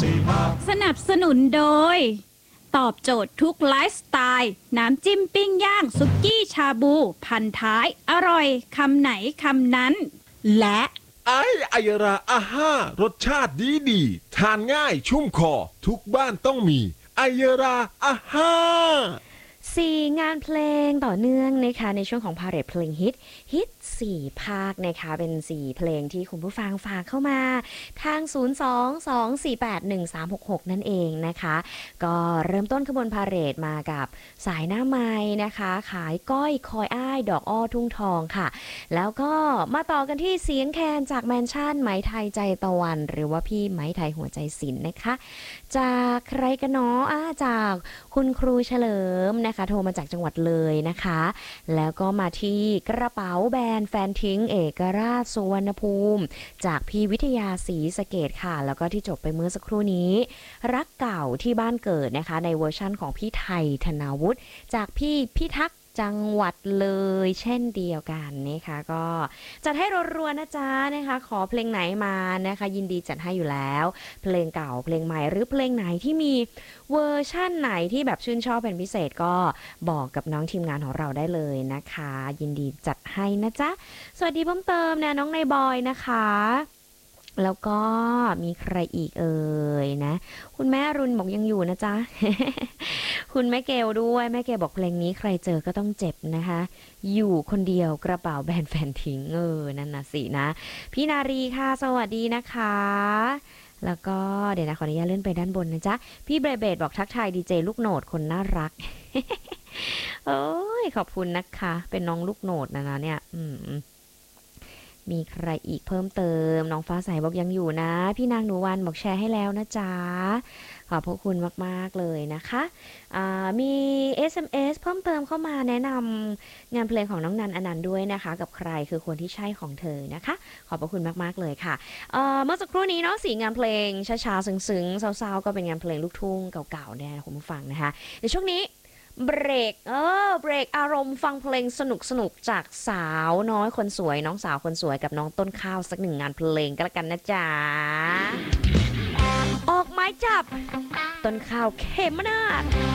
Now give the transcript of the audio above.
สนับสนุนโดยตอบโจทย์ทุกไลฟ์สไตล์น้ำจิ้มปิ้งย่างสุกี้ชาบูพันท้ายอร่อยคำไหนคำนั้นและไอยราอาห้ารสชาติดีทานง่ายชุ่มคอทุกบ้านต้องมีไอยราอาห้า 4 งานเพลงต่อเนื่องนะคะในช่วงของพาเหรดเพลงฮิต4 ภาคนะคะเป็น4เพลงที่คุณผู้ฟังฝากเข้ามาทาง022481366นั่นเองนะคะก็เริ่มต้นขบวนพาเหรดมากับสายหน้าไม้นะคะขายก้อยคอยอ้ายดอกอ้อทุ่งทองค่ะแล้วก็มาต่อกันที่เสียงแคนจากแมนชั่นไหมไทยใจตะวันหรือว่าพี่ไหมไทยหัวใจศิลป์นะคะจากใครกันเนาะจากคุณครูเฉลิมนะคะโทรมาจากจังหวัดเลยนะคะแล้วก็มาที่กระเป๋าแบรนด์แฟนทิ้งเอกราชสุวรรณภูมิจากพี่วิทยาศรีสะเกษค่ะแล้วก็ที่จบไปเมื่อสักครู่นี้รักเก่าที่บ้านเกิดนะคะในเวอร์ชั่นของพี่ไทยธนาวุฒิจากพี่พิทักษ์จังหวัดเลยเช่นเดียวกันนะคะก็จัดให้รัวๆนะจ๊ะนะคะขอเพลงไหนมานะคะยินดีจัดให้อยู่แล้วเพลงเก่าเพลงใหม่หรือเพลงไหนที่มีเวอร์ชั่นไหนที่แบบชื่นชอบเป็นพิเศษก็บอกกับน้องทีมงานของเราได้เลยนะคะยินดีจัดให้นะจ๊ะสวัสดีเพิ่มเติมนะน้องนายบอยนะคะแล้วก็มีใครอีกเอ่ยนะคุณแม่รุนบอกยังอยู่นะจ๊ะ คุณแม่เกลด้วยแม่เกลบอกเพลงนี้ใครเจอก็ต้องเจ็บนะคะอยู่คนเดียวกระเป๋าแบนแฟนทิ้งนั่นน่ะสินะพี่นารีค่ะสวัสดีนะคะแล้วก็เดี๋ยวนะขออนุญาตเลื่อนไปด้านบนนะจ๊ะพี่เบรเบดบอกทักทายดีเจลูกโหนดคนน่ารัก โอ้ยขอบคุณนะคะเป็นน้องลูกโหนดนะเนี่ยมีใครอีกเพิ่มเติมน้องฟ้าใสบอกยังอยู่นะพี่นางหนูวันบอกแชร์ให้แล้วนะจ๊ะขอบพระคุณมากๆเลยนะคะมี SMS เพิ่มเติมเข้ามาแนะนำงานเพลงของน้องนันอนันต์ด้วยนะคะกับใครคือคนที่ใช่ของเธอนะคะขอบพระคุณมากๆเลยค่ะเมื่อสักครู่นี้เนาะ4 งานเพลงช้าๆซึ้งๆเศร้าๆก็เป็นงานเพลงลูกทุ่งเก่าๆเนี่ยคุณผู้ฟังนะคะในช่วงนี้เบรกอารมณ์ฟังเพลงสนุกจากสาวน้อยคนสวยน้องสาวคนสวยกับน้องต้นข้าวสัก1 งานเพลงก็แล้วกันนะจ๊ะออกไม้จับต้นข้าวเขมนาถ